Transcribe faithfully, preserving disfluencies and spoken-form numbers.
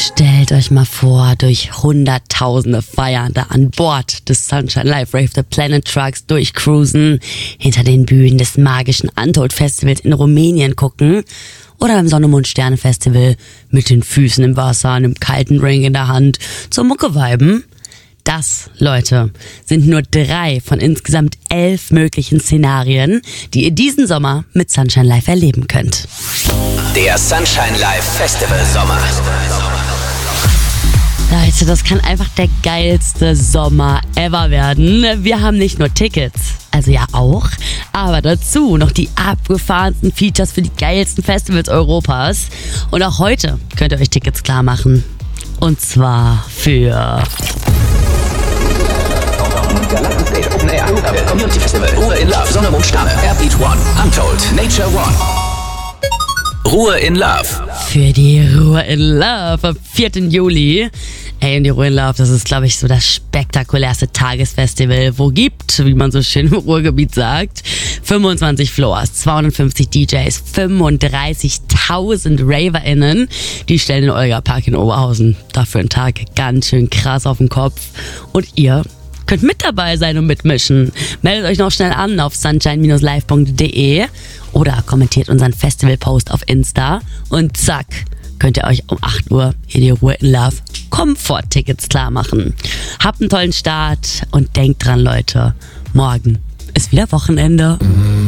Stellt euch mal vor, durch Hunderttausende Feiernde an Bord des Sunshine Live Rave the Planet Trucks durchcruisen, hinter den Bühnen des magischen Untold Festivals in Rumänien gucken oder beim Sonne Mond Sterne Festival mit den Füßen im Wasser, einem kalten Drink in der Hand zur Mucke viben. Das, Leute, sind nur drei von insgesamt elf möglichen Szenarien, die ihr diesen Sommer mit Sunshine Live erleben könnt. Der Sunshine Live Festival Sommer. Leute, das kann einfach der geilste Sommer ever werden. Wir haben nicht nur Tickets, also ja auch, aber dazu noch die abgefahrensten Features für die geilsten Festivals Europas. Und auch heute könnt ihr euch Tickets klar machen. Und zwar für Community Festival, Ruhe in Love, Sonne, Mond, Sterne, Airbeat One, Untold, Nature One. Ruhe in Love. Für die Ruhe in Love am vierten Juli. Ey, und die Ruhe in Love, das ist, glaube ich, so das spektakulärste Tagesfestival, wo gibt, wie man so schön im Ruhrgebiet sagt. fünfundzwanzig Floors, zweihundertfünfzig D Js, fünfunddreißigtausend RaverInnen. Die stellen den Olga-Park in Oberhausen dafür einen Tag ganz schön krass auf den Kopf. Und ihr könnt mit dabei sein und mitmischen. Meldet euch noch schnell an auf sunshine Bindestrich live punkt de oder kommentiert unseren Festival-Post auf Insta und zack, könnt ihr euch um acht Uhr in die Ruhe in Love Komfort-Tickets klar machen. Habt einen tollen Start und denkt dran, Leute, morgen ist wieder Wochenende.